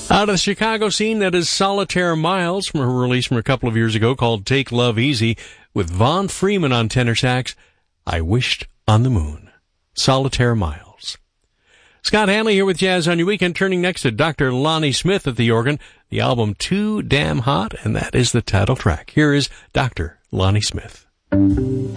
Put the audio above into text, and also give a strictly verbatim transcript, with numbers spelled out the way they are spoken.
Out of the Chicago scene, that is Solitaire Miles from her release from a couple of years ago called Take Love Easy, with Von Freeman on tenor sax, I Wished on the Moon. Solitaire Miles. Scott Hanley here with Jazz on Your Weekend, turning next to Doctor Lonnie Smith at the organ, the album Too Damn Hot, and that is the title track. Here is Doctor Lonnie Smith.